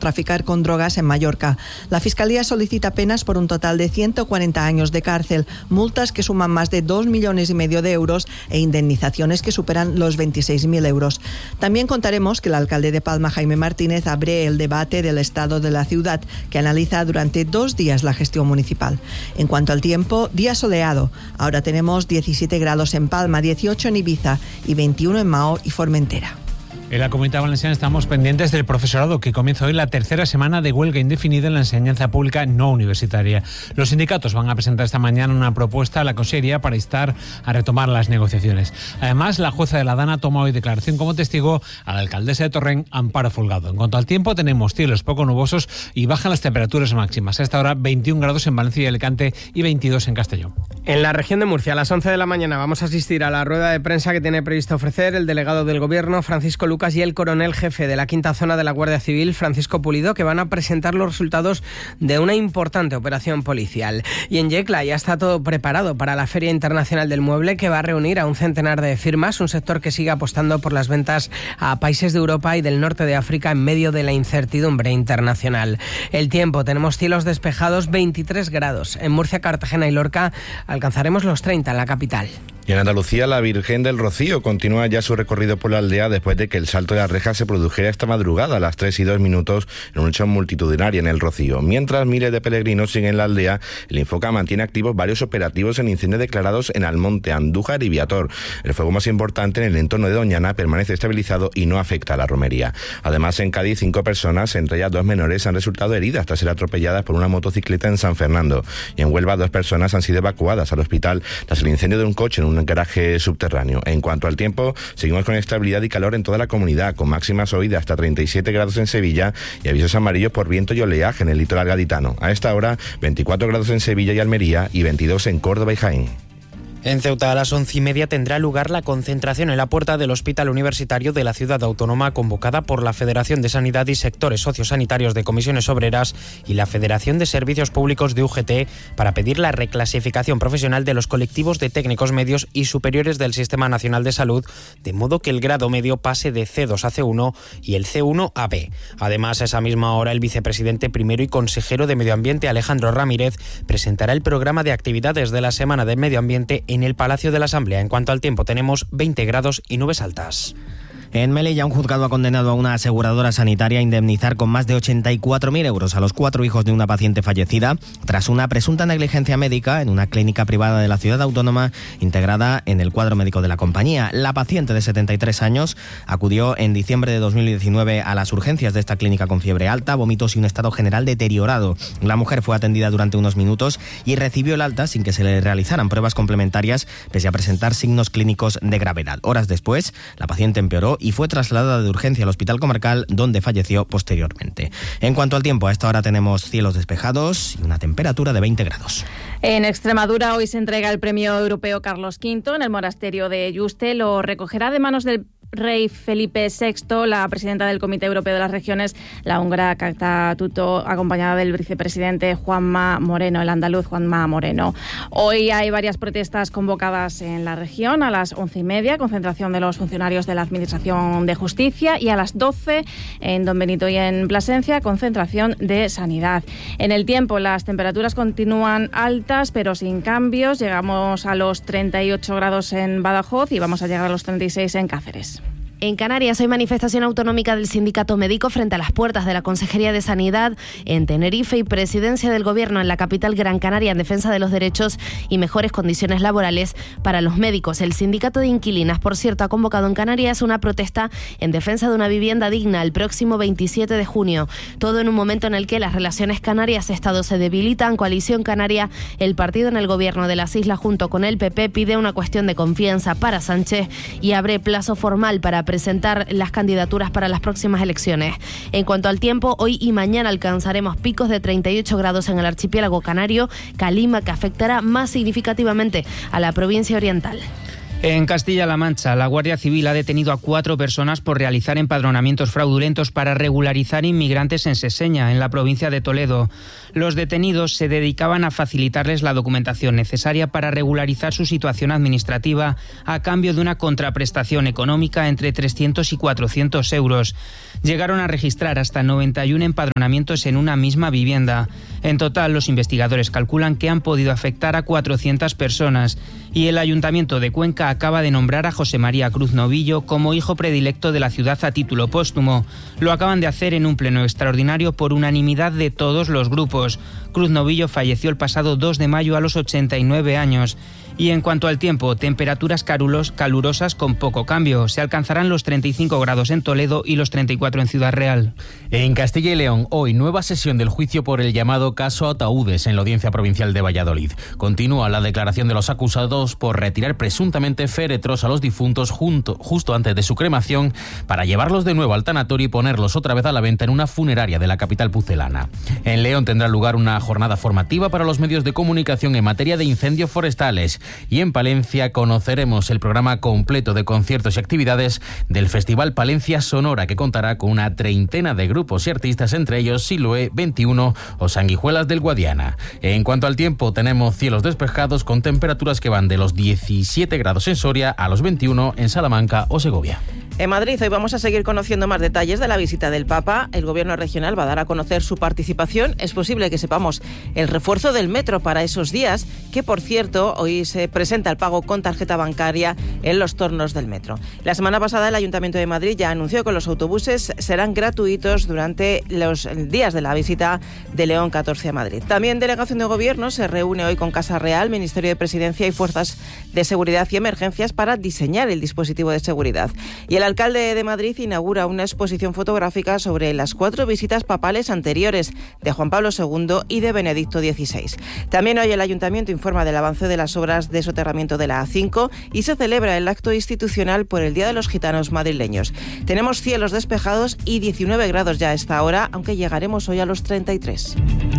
traficar con drogas en Mallorca. La Fiscalía solicita penas por un total de 140 años de cárcel, multas que suman más de 2,5 millones de euros e indemnizaciones que superan los 26.000 euros. También contaremos que el alcalde de Palma, Jaime Martínez, abre el debate del estado de la ciudad, que analiza durante 2 días la gestión municipal. En cuanto al tiempo, día soleado. Ahora tenemos 17 grados en Palma, 18 en Ibiza y 21 en Mahón y Formentera. En la Comunidad Valenciana estamos pendientes del profesorado, que comienza hoy la tercera semana de huelga indefinida en la enseñanza pública no universitaria. Los sindicatos van a presentar esta mañana una propuesta a la Consellería para instar a retomar las negociaciones. Además, la jueza de la Dana toma hoy declaración como testigo a la alcaldesa de Torrent, Amparo Folgado. En cuanto al tiempo, tenemos cielos poco nubosos y bajan las temperaturas máximas. A esta hora, 21 grados en Valencia y Alicante y 22 en Castellón. En la región de Murcia, a las 11 de la mañana, vamos a asistir a la rueda de prensa que tiene previsto ofrecer el delegado del Gobierno, Francisco Lucas, y el coronel jefe de la quinta zona de la Guardia Civil, Francisco Pulido, que van a presentar los resultados de una importante operación policial. Y en Yecla ya está todo preparado para la Feria Internacional del Mueble, que va a reunir a un centenar de firmas, un sector que sigue apostando por las ventas a países de Europa y del norte de África en medio de la incertidumbre internacional. El tiempo, tenemos cielos despejados, 23 grados. En Murcia, Cartagena y Lorca alcanzaremos los 30 en la capital. Y en Andalucía, la Virgen del Rocío continúa ya su recorrido por la aldea después de que el salto de la reja se produjera esta madrugada a las 3:02 en un hecho multitudinario en el Rocío. Mientras miles de peregrinos siguen en la aldea, el Infoca mantiene activos varios operativos en incendios declarados en Almonte, Andújar y Viator. El fuego más importante en el entorno de Doñana permanece estabilizado y no afecta a la romería. Además, en Cádiz, 5 personas, entre ellas 2 menores, han resultado heridas tras ser atropelladas por una motocicleta en San Fernando. Y en Huelva, 2 personas han sido evacuadas al hospital tras el incendio de un coche en un garaje subterráneo. En cuanto al tiempo, seguimos con estabilidad y calor en toda la comunidad, con máximas hoy de hasta 37 grados en Sevilla y avisos amarillos por viento y oleaje en el litoral gaditano. A esta hora, 24 grados en Sevilla y Almería y 22 en Córdoba y Jaén. En Ceuta, a las 11:30 tendrá lugar la concentración en la puerta del Hospital Universitario de la Ciudad Autónoma, convocada por la Federación de Sanidad y Sectores Sociosanitarios de Comisiones Obreras y la Federación de Servicios Públicos de UGT, para pedir la reclasificación profesional de los colectivos de técnicos medios y superiores del Sistema Nacional de Salud, de modo que el grado medio pase de C2 a C1 y el C1 a B. Además, a esa misma hora, el vicepresidente primero y consejero de Medio Ambiente, Alejandro Ramírez, presentará el programa de actividades de la Semana del Medio Ambiente en el Palacio de la Asamblea. En cuanto al tiempo, tenemos 20 grados y nubes altas. En Melilla, un juzgado ha condenado a una aseguradora sanitaria a indemnizar con más de 84.000 euros a los 4 hijos de una paciente fallecida tras una presunta negligencia médica en una clínica privada de la Ciudad Autónoma integrada en el cuadro médico de la compañía. La paciente de 73 años acudió en diciembre de 2019 a las urgencias de esta clínica con fiebre alta, vómitos y un estado general deteriorado. La mujer fue atendida durante unos minutos y recibió el alta sin que se le realizaran pruebas complementarias, pese a presentar signos clínicos de gravedad. Horas después, la paciente empeoró y fue trasladada de urgencia al Hospital Comarcal, donde falleció posteriormente. En cuanto al tiempo, a esta hora tenemos cielos despejados y una temperatura de 20 grados. En Extremadura hoy se entrega el premio europeo Carlos V en el monasterio de Yuste. Lo recogerá de manos del rey Felipe VI, la presidenta del Comité Europeo de las Regiones, la húngara Kata Tuto, acompañada del vicepresidente Juanma Moreno, el andaluz Juanma Moreno. Hoy hay varias protestas convocadas en la región. A las 11:30, concentración de los funcionarios de la Administración de Justicia, y a las 12 en Don Benito y en Plasencia, concentración de Sanidad. En el tiempo, las temperaturas continúan altas pero sin cambios. Llegamos a los 38 grados en Badajoz y vamos a llegar a los 36 en Cáceres. En Canarias hay manifestación autonómica del Sindicato Médico frente a las puertas de la Consejería de Sanidad en Tenerife y presidencia del Gobierno en la capital Gran Canaria en defensa de los derechos y mejores condiciones laborales para los médicos. El Sindicato de Inquilinas, por cierto, ha convocado en Canarias una protesta en defensa de una vivienda digna el próximo 27 de junio. Todo en un momento en el que las relaciones Canarias-Estado se debilitan. Coalición Canaria, el partido en el Gobierno de las Islas junto con el PP, pide una cuestión de confianza para Sánchez y abre plazo formal para presentar las candidaturas para las próximas elecciones. En cuanto al tiempo, hoy y mañana alcanzaremos picos de 38 grados en el archipiélago canario, calima que afectará más significativamente a la provincia oriental. En Castilla-La Mancha, la Guardia Civil ha detenido a 4 personas por realizar empadronamientos fraudulentos para regularizar inmigrantes en Seseña, en la provincia de Toledo. Los detenidos se dedicaban a facilitarles la documentación necesaria para regularizar su situación administrativa a cambio de una contraprestación económica entre 300 y 400 euros. Llegaron a registrar hasta 91 empadronamientos en una misma vivienda. En total, los investigadores calculan que han podido afectar a 400 personas y el Ayuntamiento de Cuenca acaba de nombrar a José María Cruz Novillo como hijo predilecto de la ciudad a título póstumo. Lo acaban de hacer en un pleno extraordinario por unanimidad de todos los grupos. Cruz Novillo falleció el pasado 2 de mayo a los 89 años. Y en cuanto al tiempo, temperaturas calurosas con poco cambio. Se alcanzarán los 35 grados en Toledo y los 34 en Ciudad Real. En Castilla y León, hoy nueva sesión del juicio por el llamado caso Ataúdes en la Audiencia Provincial de Valladolid. Continúa la declaración de los acusados por retirar presuntamente féretros a los difuntos justo antes de su cremación para llevarlos de nuevo al tanatorio y ponerlos otra vez a la venta en una funeraria de la capital pucelana. En León tendrá lugar una jornada formativa para los medios de comunicación en materia de incendios forestales. Y en Palencia conoceremos el programa completo de conciertos y actividades del Festival Palencia Sonora, que contará con una treintena de grupos y artistas, entre ellos Siloé, 21 o Sanguijuelas del Guadiana. En cuanto al tiempo, tenemos cielos despejados con temperaturas que van de los 17 grados en Soria a los 21 en Salamanca o Segovia. En Madrid hoy vamos a seguir conociendo más detalles de la visita del Papa. El Gobierno regional va a dar a conocer su participación. Es posible que sepamos el refuerzo del metro para esos días, que por cierto hoy se presenta el pago con tarjeta bancaria en los tornos del metro. La semana pasada el Ayuntamiento de Madrid ya anunció que los autobuses serán gratuitos durante los días de la visita de León XIV a Madrid. También Delegación de Gobierno se reúne hoy con Casa Real, Ministerio de Presidencia y Fuerzas de Seguridad y Emergencias para diseñar el dispositivo de seguridad. Y el alcalde de Madrid inaugura una exposición fotográfica sobre las 4 visitas papales anteriores de Juan Pablo II y de Benedicto XVI. También hoy el Ayuntamiento informa del avance de las obras de soterramiento de la A5 y se celebra el acto institucional por el Día de los Gitanos madrileños. Tenemos cielos despejados y 19 grados ya a esta hora, aunque llegaremos hoy a los 33.